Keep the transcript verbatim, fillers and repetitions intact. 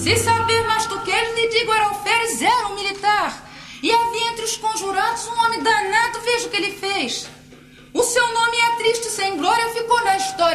Se saber mais do que ele, lhe digo, era alferes, era um militar. E havia entre os conjurados um homem danado, veja o que ele fez.